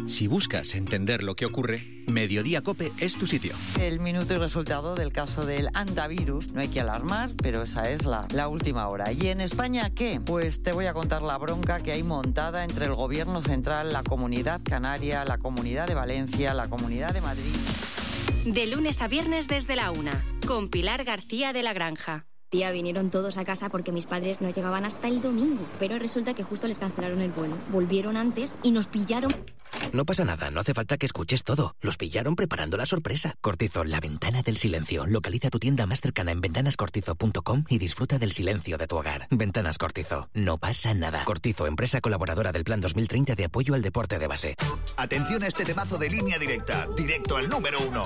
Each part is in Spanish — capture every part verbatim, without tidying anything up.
Si buscas entender lo que ocurre, Mediodía COPE es tu sitio. El minuto y resultado del caso del hantavirus. No hay que alarmar, pero esa es la, la última hora. ¿Y en España qué? Pues te voy a contar la bronca que hay montada entre el Gobierno central, la Comunidad Canaria, la Comunidad de Valencia, la Comunidad de Madrid. De lunes a viernes desde la una, con Pilar García de la Granja. Tía, vinieron todos a casa porque mis padres no llegaban hasta el domingo, pero resulta que justo les cancelaron el vuelo. Volvieron antes y nos pillaron. No pasa nada, no hace falta que escuches todo. Los pillaron preparando la sorpresa. Cortizo, la ventana del silencio. Localiza tu tienda más cercana en ventanas cortizo punto com y disfruta del silencio de tu hogar. Ventanas Cortizo, no pasa nada. Cortizo, empresa colaboradora del Plan dos mil treinta de apoyo al deporte de base. Atención a este temazo de Línea Directa, directo al número uno.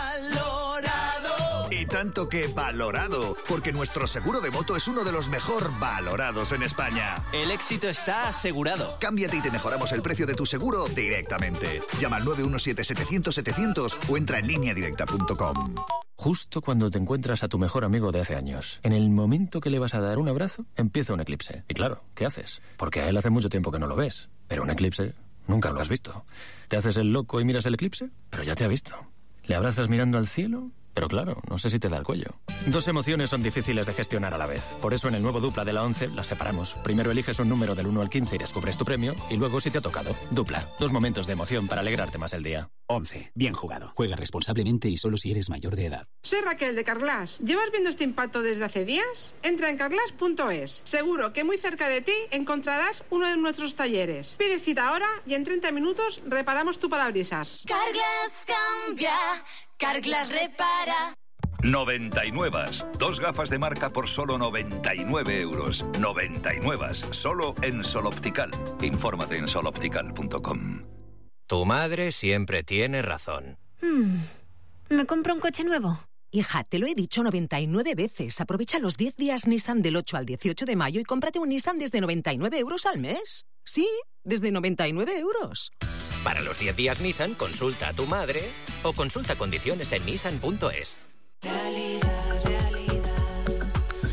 ¡Valorado! Y tanto que valorado, porque nuestro seguro de moto es uno de los mejor valorados en España. El éxito está asegurado. Cámbiate y te mejoramos el precio de tu seguro directamente. Llama al nueve uno siete setecientos setecientos o entra en línea directa punto com. Justo cuando te encuentras a tu mejor amigo de hace años, en el momento que le vas a dar un abrazo, empieza un eclipse. Y claro, ¿qué haces? Porque a él hace mucho tiempo que no lo ves. Pero un eclipse nunca lo has visto. ¿Te haces el loco y miras el eclipse? Pero ya te ha visto. ¿Le abrazas mirando al cielo? Pero claro, no sé si te da el cuello. Dos emociones son difíciles de gestionar a la vez. Por eso en el nuevo Dupla de la once las separamos. Primero eliges un número del uno al quince y descubres tu premio. Y luego si te ha tocado. Dupla. Dos momentos de emoción para alegrarte más el día. once. Bien jugado. Juega responsablemente y solo si eres mayor de edad. Soy Raquel de Carglass. ¿Llevas viendo este impacto desde hace días? Entra en carglass punto es. Seguro que muy cerca de ti encontrarás uno de nuestros talleres. Pide cita ahora y en treinta minutos reparamos tu parabrisas. Carglass cambia. Carglass repara. noventa y nueve. Dos gafas de marca por solo noventa y nueve euros. noventa y nueve. Solo en Sol Optical. Infórmate en sol optical punto com. Tu madre siempre tiene razón. Hmm. ¿Me compro un coche nuevo? Hija, te lo he dicho noventa y nueve veces. Aprovecha los diez días Nissan del ocho al dieciocho de mayo y cómprate un Nissan desde noventa y nueve euros al mes. Sí, desde noventa y nueve euros. Para los diez días Nissan, consulta a tu madre o consulta condiciones en nissan punto es. Realidad, realidad.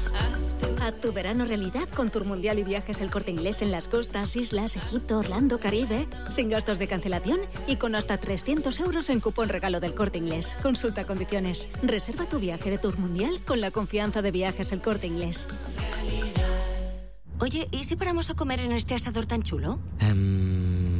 Haz tu verano realidad con Tour Mundial y Viajes El Corte Inglés en las costas, islas, Egipto, Orlando, Caribe. Sin gastos de cancelación y con hasta trescientos euros en cupón regalo del Corte Inglés. Consulta condiciones. Reserva tu viaje de Tour Mundial con la confianza de Viajes El Corte Inglés. Oye, ¿y si paramos a comer en este asador tan chulo? Um...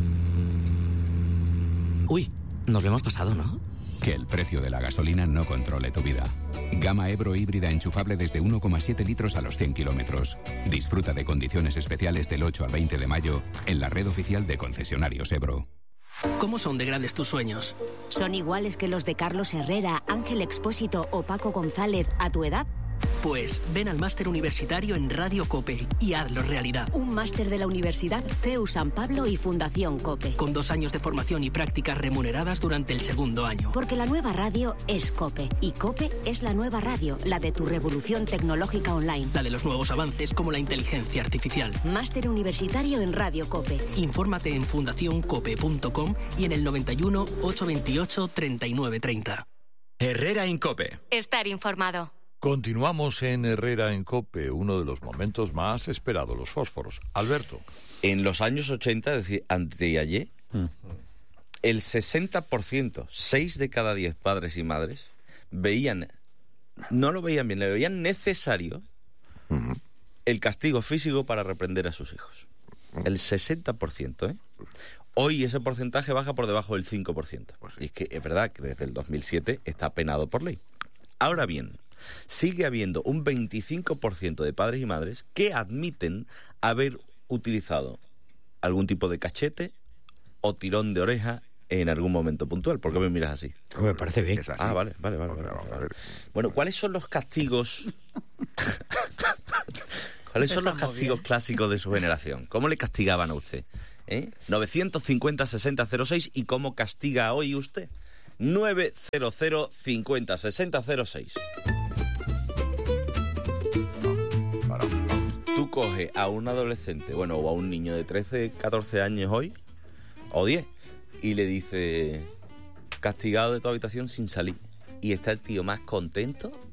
Uy, nos lo hemos pasado, ¿no? Que el precio de la gasolina no controle tu vida. Gama Ebro híbrida enchufable desde uno coma siete litros a los cien kilómetros. Disfruta de condiciones especiales del ocho al veinte de mayo en la red oficial de concesionarios Ebro. ¿Cómo son de grandes tus sueños? ¿Son iguales que los de Carlos Herrera, Ángel Expósito o Paco González a tu edad? Pues ven al máster universitario en Radio COPE y hazlo realidad. Un máster de la Universidad C E U San Pablo y Fundación COPE. Con dos años de formación y prácticas remuneradas durante el segundo año. Porque la nueva radio es COPE. Y COPE es la nueva radio, la de tu revolución tecnológica online. La de los nuevos avances como la inteligencia artificial. Máster universitario en Radio COPE. Infórmate en fundación cope punto com y en el noventa y uno, ochocientos veintiocho, treinta y nueve treinta. Herrera en COPE. Estar informado. Continuamos en Herrera en COPE, uno de los momentos más esperados, los fósforos. Alberto. En los años ochenta, es decir, anteayer, mm. el sesenta por ciento, seis de cada diez padres y madres, veían, no lo veían bien, le veían necesario mm. el castigo físico para reprender a sus hijos. El sesenta por ciento, ¿eh? Hoy ese porcentaje baja por debajo del cinco por ciento. Y es que es verdad que desde el dos mil siete está penado por ley. Ahora bien, sigue habiendo un veinticinco por ciento de padres y madres que admiten haber utilizado algún tipo de cachete o tirón de oreja en algún momento puntual. ¿Por qué me miras así? Me parece bien. Ah, vale, vale, vale, vale, vale, vale. Bueno, ¿cuáles son los castigos? ¿Cuáles son los castigos clásicos de su generación? ¿Cómo le castigaban a usted? ¿Eh? novecientos cincuenta, sesenta, cero seis. ¿Y cómo castiga hoy usted? novecientos cincuenta, sesenta, cero seis. Tú coges a un adolescente, bueno, o a un niño de trece, catorce años hoy, o diez, y le dice, castigado de tu habitación sin salir. Y está el tío más contento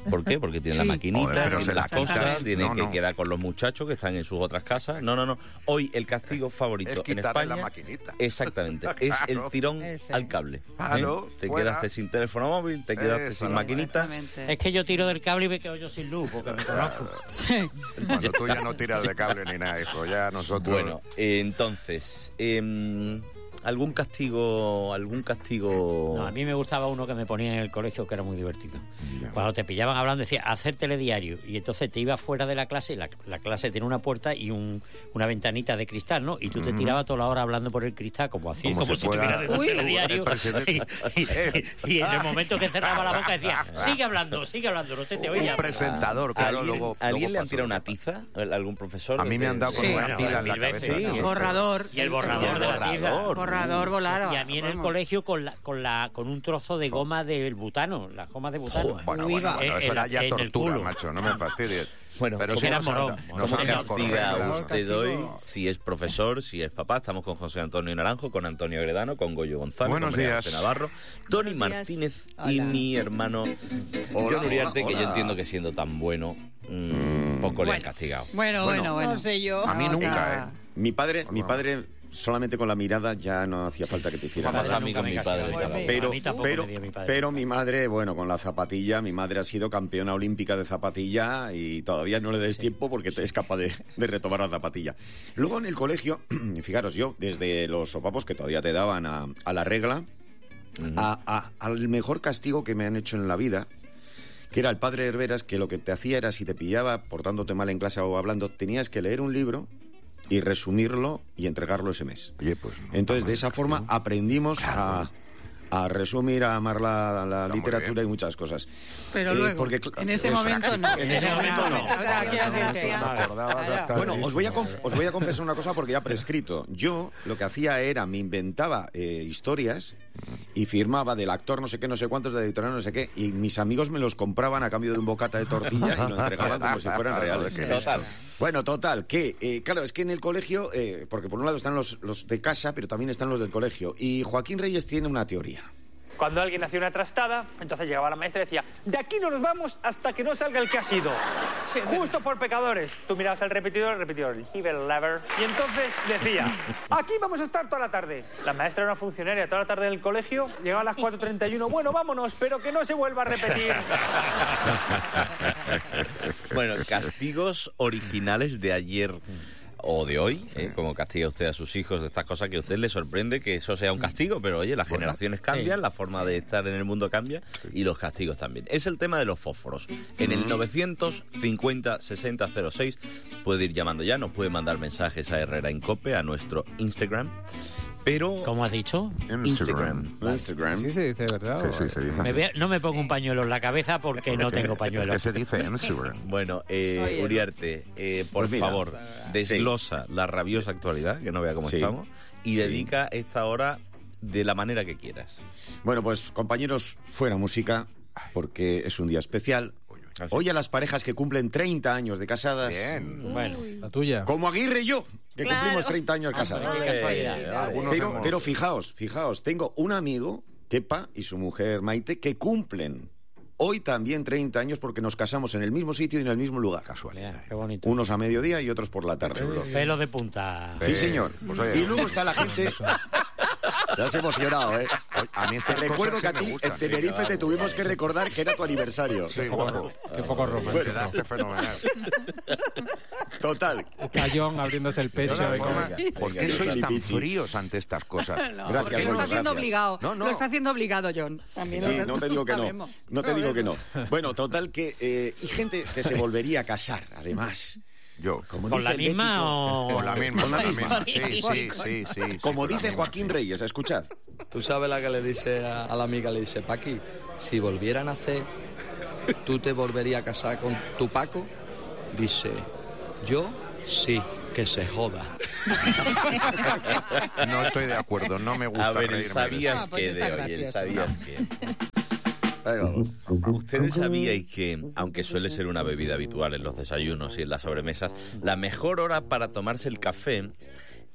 ¿Por qué? Porque tiene sí. la maquinita, Joder, tiene se las cosas, tiene no, que no. quedar con los muchachos que están en sus otras casas. No, no, no. Hoy el castigo favorito en España... la maquinita. Exactamente. Claro. Es el tirón Ese. al cable. Claro, ¿eh? Te fuera. quedaste sin teléfono móvil, te quedaste Eso, sin maquinita. Es que yo tiro del cable y me quedo yo sin luz, porque me conozco. Sí. Cuando tú ya no tiras de cable ni nada de eso, ya nosotros... Bueno, eh, entonces... Eh, ¿Algún castigo, algún castigo...? No, a mí me gustaba uno que me ponía en el colegio que era muy divertido. Yeah. Cuando te pillaban hablando decía, hacer telediario. Y entonces te ibas fuera de la clase, la, la clase tiene una puerta y un, una ventanita de cristal, ¿no? Y tú te tirabas toda la hora hablando por el cristal, como así, como, como si estuvieras en un telediario. Y, y, y, y en el momento que cerraba la boca decía, sigue hablando, sigue hablando, no se te oía. Un presentador, claro. ¿Alguien, luego, ¿alguien luego le han tirado una tiza? ¿Algún profesor? A mí me han dado con sí, una bueno, pila en la cabeza. Sí, el borrador. Y el borrador de la tiza. Borrador volado. Y a mí en el colegio con la, con la con un trozo de goma del butano, las gomas de butano. Bueno, bueno, bueno, eso era ya tortura, macho, no me fastidies. Bueno, pero si era morón. ¿Cómo castiga usted hoy? Si es profesor, si es papá. Estamos con José Antonio Naranjo, con Antonio Agredano, con Goyo González, Buenos con María días. José Navarro, Tony Martínez y Hola. mi hermano John Uriarte, que yo entiendo que siendo tan bueno, mmm, poco bueno. le han castigado. Bueno, bueno, bueno. No sé yo. A mí no, nunca, o sea, ¿eh? Mi padre, mi padre... Solamente con la mirada ya no hacía falta que te hiciera nada. A mí con mi padre. Pero, pero, pero mi madre, bueno, con la zapatilla, mi madre ha sido campeona olímpica de zapatilla y todavía no le des tiempo porque te es capaz de, de retomar la zapatilla. Luego en el colegio, fijaros, yo desde los sopapos que todavía te daban a, a la regla, uh-huh. a, a, al mejor castigo que me han hecho en la vida, que era el padre Herberas, que lo que te hacía era, si te pillaba portándote mal en clase o hablando, tenías que leer un libro y resumirlo y entregarlo ese mes. Oye, pues no, Entonces, de esa forma aprendimos claro. a, a resumir, a amar la, la literatura y muchas cosas. Pero eh, luego, porque, en ese eh, momento no. En ese momento no. O sea, quiero decir que... Bueno, os voy, a conf- os voy a confesar una cosa porque ya prescrito. Yo lo que hacía era, me inventaba eh, historias y firmaba del actor no sé qué, no sé cuántos, de la editorial no sé qué, y mis amigos me los compraban a cambio de un bocata de tortilla y lo entregaban como si fueran reales. Total. Bueno, total, que, eh, claro, es que en el colegio, eh, porque por un lado están los, los de casa, pero también están los del colegio, y Joaquín Reyes tiene una teoría. Cuando alguien hacía una trastada, entonces llegaba la maestra y decía, de aquí no nos vamos hasta que no salga el que ha sido. Sí, Justo sí. por pecadores. Tú mirabas al repetidor, el repetidor, lever. Y entonces decía, aquí vamos a estar toda la tarde. La maestra era una funcionaria toda la tarde en el colegio, llegaba a las cuatro treinta y uno, bueno, vámonos, pero que no se vuelva a repetir. Bueno, castigos originales de ayer o de hoy, ¿eh? Como castiga usted a sus hijos de estas cosas que a usted le sorprende que eso sea un castigo, pero oye, las bueno, generaciones cambian, sí, la forma sí. de estar en el mundo cambia y los castigos también. Es el tema de los fósforos. En el novecientos cincuenta sesenta cero seis puede ir llamando ya, nos puede mandar mensajes a Herrera en Cope, a nuestro Instagram. Pero... ¿Cómo has dicho? Instagram. Instagram. Sí se dice, ¿verdad? Sí, sí, se dice. Me ve, no me pongo un pañuelo en la cabeza porque no tengo pañuelo. ¿Qué se dice Instagram? Bueno, eh, Oye, Uriarte, eh, por pues favor, desglosa sí. la rabiosa actualidad, que no vea cómo sí. estamos, y dedica sí. esta hora de la manera que quieras. Bueno, pues compañeros, fuera música, porque es un día especial. Hoy a las parejas que cumplen treinta años de casadas. Bien. Bueno, la tuya. Como Aguirre y yo, que claro. cumplimos treinta años casados. Ah, eh, pero, pero fijaos, fijaos, tengo un amigo, Kepa, y su mujer Maite, que cumplen hoy también treinta años porque nos casamos en el mismo sitio y en el mismo lugar. Casualidad. Qué bonito. Unos a mediodía y otros por la tarde. Pelo de punta. Sí, señor. Pues, oye, y luego está la gente... Te has emocionado, ¿eh? A mí te recuerdo que a ti en Tenerife te tuvimos que recordar que era tu aniversario. Sí, guapo. Qué poco romántico. Bueno, quedaste fenomenal. Total. Está John abriéndose el pecho. De sí. ¿Por qué sois tan fríos ante estas cosas? No, gracias, porque lo está haciendo obligado. No, no. Lo está haciendo obligado, John. También sí, no te digo que no. No te digo que no. Bueno, total que... Eh, y gente que se volvería a casar, además... Yo. Como ¿Con la misma México, o...? Con la misma, con la misma. Sí, sí, sí, sí. Como sí, dice Joaquín Reyes, escuchad. Tú sabes la que le dice a, a la amiga, le dice, Paqui, si volvieran a hacer, ¿tú te volverías a casar con tu Paco? Dice, yo sí, que se joda. No estoy de acuerdo, no me gusta. A ver, el sabías que de hoy, el sabías que... Ustedes sabíais que, aunque suele ser una bebida habitual en los desayunos y en las sobremesas, la mejor hora para tomarse el café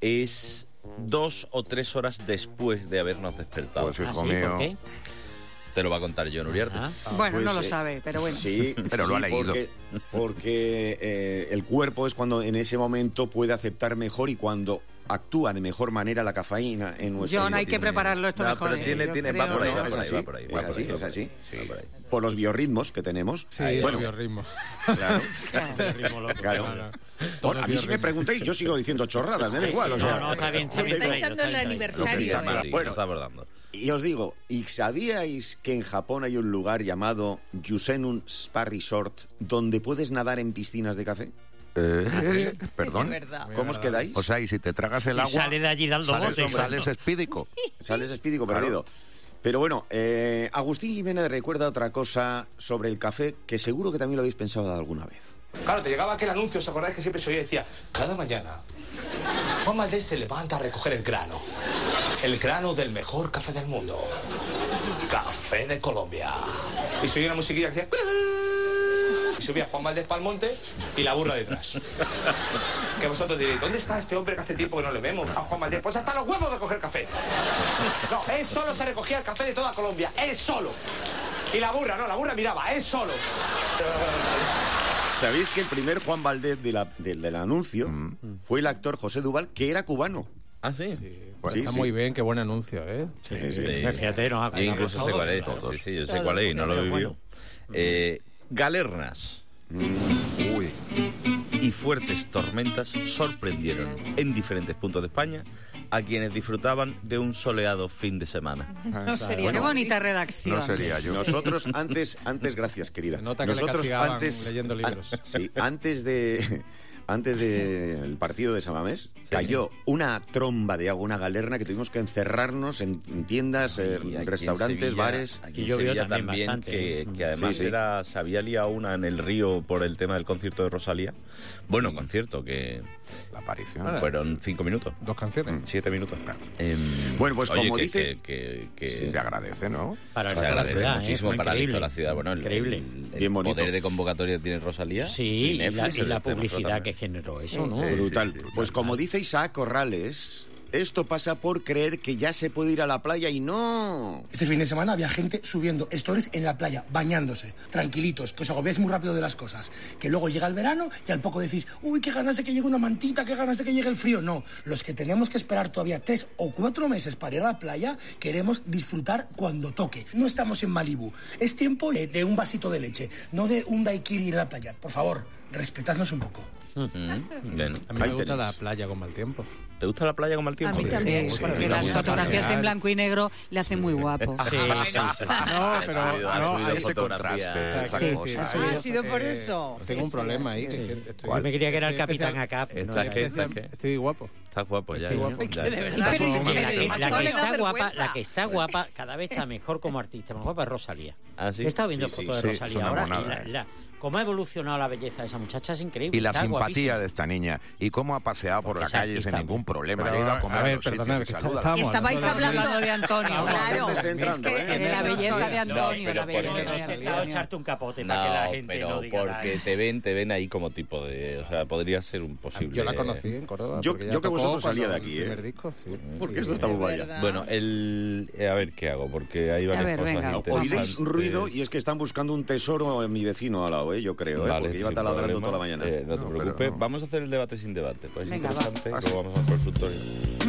es dos o tres horas después de habernos despertado. Pues, hijo ¿Ah, sí? mío. ¿Por qué? Te lo va a contar John Uriarte. Ah. Bueno, Pues, no lo eh, sabe, pero bueno. Sí, Pero lo sí, ha leído. Porque, porque, eh, el cuerpo es cuando en ese momento puede aceptar mejor y cuando actúa de mejor manera la cafeína en nuestro John, hay que prepararlo esto No, mejor. pero ¿eh? tiene, Yo tiene, creo- va por ahí, va No, por es ahí, así, va por ahí. es va por así, ahí, es así. va por ahí. Por los biorritmos que tenemos. Sí, bueno, el biorritmo. claro. Ritmo loco. Claro. Claro. Bueno, a mí si me preguntáis, yo sigo diciendo chorradas, me da igual. O sea, No, no, está bien, está bien Está traído, pensando en el está bien traído. aniversario. Lo que ¿eh? sí, Bueno. lo estamos dando. Y os digo, ¿y sabíais que en Japón hay un lugar llamado Yusenun Spa Resort donde puedes nadar en piscinas de café? Eh, ¿Perdón? Es verdad. ¿Cómo os quedáis? O sea, y si te tragas el Y agua... sale de allí dando sales, botes. sales espídico. Sales espídico Claro. perdido. Pero bueno, eh, Agustín Jiménez recuerda otra cosa sobre el café que seguro que también lo habéis pensado alguna vez. Claro, te llegaba aquel anuncio, ¿os acordáis que siempre se oía? Decía, cada mañana Juan Valdés se levanta a recoger el grano. El grano del mejor café del mundo. Café de Colombia. Y se oía una musiquilla que decía... Y subía Juan Valdés para el monte y la burra detrás. Que vosotros diréis, ¿dónde está este hombre que hace tiempo que no le vemos? A Juan Valdés. Pues hasta los huevos de coger café. No, él solo se recogía el café de toda Colombia. Él solo. Y la burra, no, la burra miraba, él solo. ¿Sabéis que el primer Juan Valdés de la- del, del anuncio fue el actor José Duval, que era cubano? ¿Ah, sí? Pues Sí, está sí. muy bien, qué buen anuncio, ¿eh? Sí, sí. Eh, Fíjate, nos Yo incluso sé cuál es. Sí, sí, yo sé cuál es y no lo he vivido. Eh, galernas Uy. y fuertes tormentas sorprendieron en diferentes puntos de España a quienes disfrutaban de un soleado fin de semana. No sería. Qué bonita redacción. No sería yo. Nosotros antes, antes, gracias querida. Se nota que le Nosotros castigaban antes, leyendo libros. an- sí, antes de, antes del partido de Samamés cayó una tromba de agua, una galerna que tuvimos que encerrarnos en, en tiendas, eh, Y aquí en restaurantes, Sevilla- bares. Aquí en llovió Sevilla también también, bastante, que, ¿eh? que además Sí, sí. era, se había liado una en el río por el tema del concierto de Rosalía. Bueno, concierto que La aparición. fueron cinco minutos, Dos canciones. siete minutos. Em, Bueno, pues oye, como que- dice- que, que, que- Se agradece, ¿no? Para se la agradece ciudad, ¿eh? muchísimo, Fue paralizó increíble. la ciudad. Bueno, el, Increíble. el- el Bien bonito. poder de convocatoria tiene Rosalía. Sí, y y la, Netflix y se la demostró publicidad que también. generó eso, ¿no? Sí, sí, Brutal. sí, sí, Pues como dice Isaac Corrales, esto pasa por creer que ya se puede ir a la playa y no. Este fin de semana había gente subiendo stories en la playa, bañándose, tranquilitos, que os agobiáis muy rápido de las cosas. Que luego llega el verano y al poco decís, uy, qué ganas de que llegue una mantita, qué ganas de que llegue el frío. No, los que tenemos que esperar todavía tres o cuatro meses para ir a la playa, queremos disfrutar cuando toque. No estamos en Malibú. Es tiempo de, de un vasito de leche, no de un daiquiri en la playa. Por favor, respetadnos un poco. Bueno, A mí me ahí gusta tenéis. la playa con mal tiempo. ¿Te gusta la playa con mal A tiempo? mí también, sí, porque sí, las sí, fotografías sí. en blanco y negro le hacen muy guapo. Sí, sí, sí. No, Ha pero subido- ha no, subido hay ese fotografía. contraste. Esa Sí, cosa. sí, Ah, subido ha sido por porque eso. Tengo un Sí, problema sí, ahí. sí. Que, que estoy, Yo me quería que era el estoy capitán especial- Acap. ¿Estás no qué? era- ¿Estás qué? Estoy guapo. Estás guapo ya. Estoy ya, guapo. ya. De verdad. La que, Pero- la que- pero- la que esto le da está guapa, vergüenza. la que está guapa, cada vez está mejor como artista, más guapa es Rosalía. ¿Ah, sí? He estado viendo Sí, sí, fotos sí, de es Rosalía una ahora monada, y la, la- cómo ha evolucionado la belleza de esa muchacha es increíble. Y la está simpatía guapísima. de esta niña. Y cómo ha paseado por Porque la es calle sin artista, ningún problema. Pero, Ha ido a comer a ver, los sitios perdonad, y que saluda. estábamos Estabais hablando hablando de- de Antonio, claro. Antes de entrar, Es que ¿eh? es Es la que belleza de No, Antonio, pero la belleza porque- de Quiero Antonio. echarte un capote para que la No, gente pero no diga nada. porque te ven, te ven ahí como tipo de, o sea, podría ser un posible. Yo la conocí en Córdoba. Yo- porque yo ella que vosotros tocó salía de cuando aquí, el ¿eh? primer disco, sí. Porque esto está muy vaya. Bueno, el eh, a ver qué hago porque hay varias ver, cosas venga. Oíréis interesantes. ruido y es que están buscando un tesoro en mi vecino al lado, ¿eh? Yo creo, ¿eh? Vale, Porque lleva sin taladrando problema. toda la mañana. Eh, no te No, preocupes. pero no. Vamos a hacer el debate sin debate. Pues es Venga, va. interesante. Luego vamos al consultorio.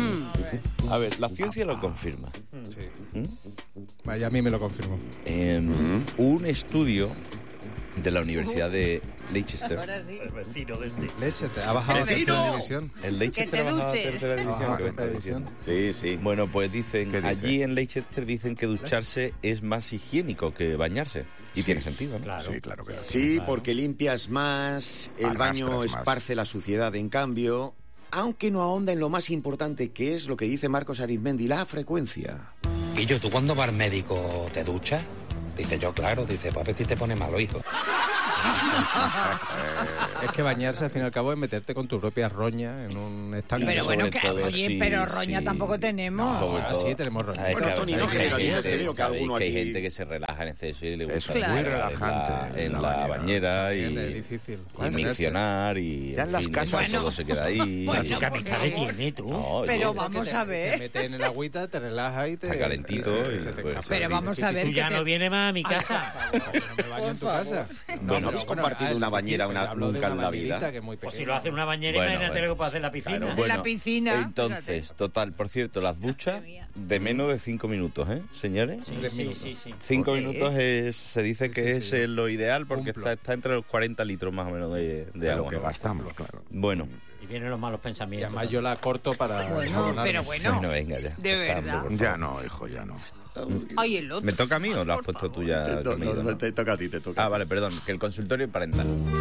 Hmm. A ver, la ciencia lo confirma. Sí. ¿Mm? Vaya, a mí me lo confirmó. Em, Un estudio de la Universidad de Leicester. El vecino de este. Leche, te ha bajado a tercera división. El Leicester Que te ha bajado a duches. tercera división. Ajá, ¿Qué me tercera estás diciendo? Sí, sí. Bueno, pues dicen, ¿Qué dice? allí en Leicester dicen que ducharse es más higiénico que bañarse. Y tiene sentido, ¿no? Claro. Sí, claro que sí. Sí, Claro. porque limpias más, el Arrastras baño más. esparce la suciedad, en cambio, aunque no ahonda en lo más importante, que es lo que dice Marcos Arizmendi, la frecuencia. Y yo, ¿tú cuando vas al médico te duchas? Dice yo, claro. Dice, pues a ver si te pone malo, hijo. Es que bañarse, al fin y al cabo, es meterte con tu propia roña en un estanque. Pero bueno, que, todo, oye, sí, pero roña sí. tampoco tenemos. Sobre Ah, todo- sí, tenemos roña. Ah, es que Bueno, a Tony, veces no hay generalices, gente- que digo que sabéis alguno que hay aquí- gente que se relaja en exceso y le Es gusta muy estar relajante en la la, en la bañera. bañera y, Es difícil. y miccionar y Ya en en las fin, casas- eso todo se queda ahí. Bueno, ¿Qué amistades por favor. tiene tú? No, oye, Pero Que vamos te- a Te ver. metes en el agüita, te relajas y te... Está calentito y se- y se te pues- escapa. Pero vamos a ver Tú que ya te- no vienes más a mi casa. No me baño en tu casa. Bueno, ¿habéis compartido una bañera una- hablo de nunca una en la bañerita vida? que es muy Pues si pequeña. lo hace en una bañera, Bueno, imagínate bueno. lo que puede hacer en la piscina. Claro, En bueno, la piscina. Entonces, total, por cierto, las duchas de menos de cinco minutos, ¿eh, señores? Sí, Tres sí, minutos. sí, sí. Cinco Sí. minutos es, se dice Sí, que sí, es sí. eh, lo ideal porque Cumplo. está, está entre los cuarenta litros más o menos de, de De lo agua. que gastamos, claro. Bueno, Y vienen los malos Y pensamientos. además yo la corto para... Bueno, enjabonarme. pero bueno. bueno, venga ya. De Está, verdad. hombre, por Ya favor. no, hijo, ya no. Ay, el otro. ¿Me toca a mí o lo has puesto tú ya? No, conmigo, no, no? te toca a ti, te toca. Ah, vale, perdón, que el consultorio parental.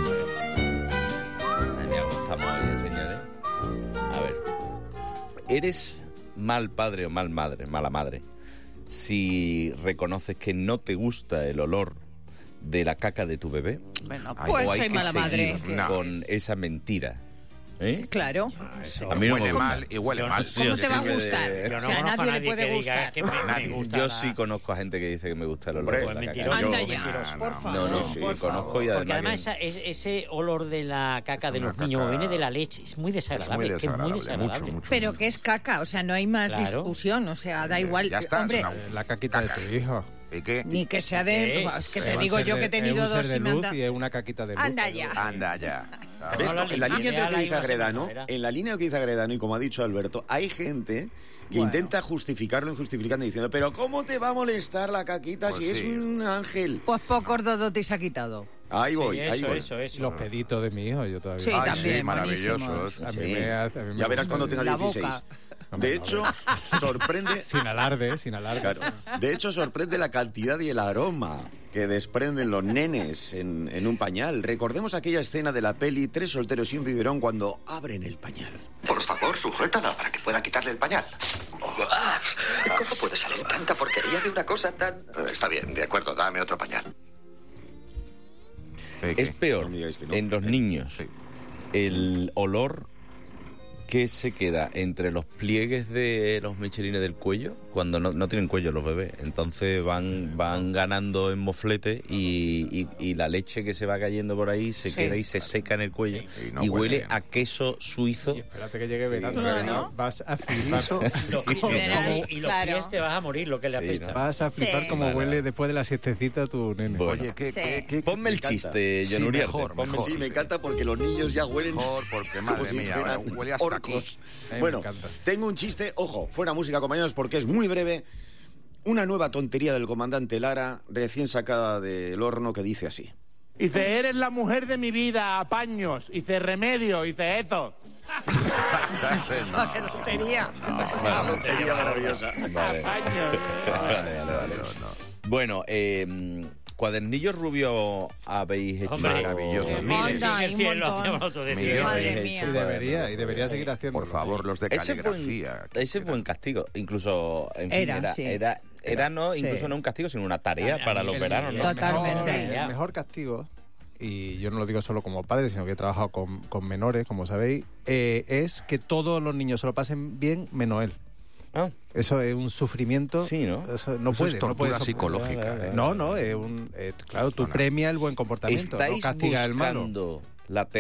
Ay, mira cómo estamos hoy, señores. A ver. ¿Eres mal padre o mal madre, mala madre, si reconoces que no te gusta el olor de la caca de tu bebé? Bueno, Ay, pues o hay soy que mala madre. seguir No. con esa mentira. ¿Eh? Claro. A mí no me Huele gusta. mal y huele mal. Sí, ¿Cómo yo te va a sí me- gustar? Yo O no sea, a conozco a nadie le nadie puede que diga gustar. que me, me Nadie. gusta Yo la- sí conozco a gente que dice que me gusta el olor Hombre, de la mentiroso. caca. Anda Yo- ya, no, por no. favor. No, no, Sí, por conozco favor. y Porque además, además que- esa- es- ese olor de la caca de Una los niños caca- que viene de la leche es muy desagradable. Es muy que es muy desagradable, desagradable. mucho, mucho. Pero que es caca, o sea, no hay más Claro. discusión, o sea, da igual. Ya está, Hombre, es una- La caquita de tu hijo. ¿Y qué? ni que sea de... ¿Qué? Es que Es te un digo ser yo de- que he tenido es un ser dos de y me han luz dado... y es una caquita de luz. Anda ya. Anda ya. ¿Ves? Ahora, En la línea de lo que hay dice una Agredano, semana, en la línea de lo que dice Agredano, y como ha dicho Alberto, hay gente que Bueno. intenta justificarlo injustificando diciendo, pero ¿cómo te va a molestar la caquita Pues si es sí. un ángel? Pues pocos dodotes ha quitado. Ahí voy, Sí, ahí eso, voy. eso, eso. Los peditos de mi hijo, yo todavía. Sí, Ay, también, sí, maravillosos. buenísimos. A mí Sí. me hace- a mí me Ya verás gusta. cuando tenga La dieciséis. boca. De hecho, sorprende... Sin alarde, sin alarde. Claro. De hecho, sorprende la cantidad y el aroma que desprenden los nenes en, en un pañal. Recordemos aquella escena de la peli Tres solteros y un biberón cuando abren el pañal. Por favor, sujétala para que pueda quitarle el pañal. Ah, ¿Cómo puede salir tanta porquería de una cosa tan...? Está bien, de acuerdo, dame otro pañal. Es peor en los niños el olor que se queda entre los pliegues de los michelines del cuello, cuando no, no tienen cuello los bebés. Entonces van, van ganando en moflete y, y, y la leche que se va cayendo por ahí se Sí. queda y se seca en el cuello. Y no y huele huele bien. a queso suizo. Espérate que llegue verano. No, verano. ¿no? Vas a flipar. Los pies- Verás, y los claro. pies te vas a morir lo que le Sí, apesta. ¿no? Vas a flipar Sí. como Vale, huele vale. después de la siestecita tu nene. Bueno. Oye, ¿qué, Sí. qué, qué- Ponme el me encanta. chiste, John Sí, Uriarte. mejor, Ponme- mejor. Sí, me sí. encanta porque los niños ya huelen... Mejor, porque como madre si mía, fueran ahora huele hasta orcos. aquí. A mí me Bueno, encanta. tengo un chiste, ojo, fuera música, compañeros, porque es muy breve. Una nueva tontería del comandante Lara, recién sacada del horno, que dice así. Dice, eres la mujer de mi vida, apaños. Dice, remedio. Dice, eso. ¡Qué tontería! Una tontería maravillosa. Vale. Apaños. Vale, vale, vale. Bueno, eh, cuadernillos rubios habéis hecho. Hombre, maravilloso. Qué Miles. monda, hay un Cien lo montón. hacemos nosotros de Millones. cien. Madre habéis mía. hecho Y debería, cuadernos. y debería seguir haciendo. Por favor, los de Ese fue, un, caligrafía. ese fue un castigo. Incluso, en fin, Era, era, sí. era, era no, Sí. incluso no un castigo, sino una tarea para los veranos, ¿no? Totalmente. El mejor castigo, y yo no lo digo solo como padre, sino que he trabajado con, con menores, como sabéis, eh, es que todos los niños se lo pasen bien menos él. Ah. Eso es un sufrimiento. Sí, ¿no? Eso no Eso puede. es no puede tortura sop- psicológica, ¿eh? No, no, es un. eh, claro, tú No, no. premias el buen comportamiento, no ¿Estáis castigas el malo. buscando la